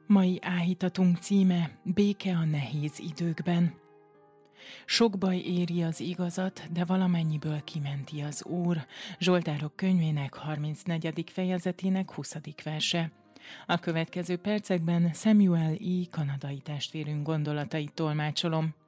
Mai áhítatunk címe Béke a nehéz időkben. Sok baj éri az igazat, de valamennyiből kimenti az Úr. Zsoltárok könyvének 34. fejezetének 20. verse. A következő percekben Samuel E. kanadai testvérünk gondolatait tolmácsolom.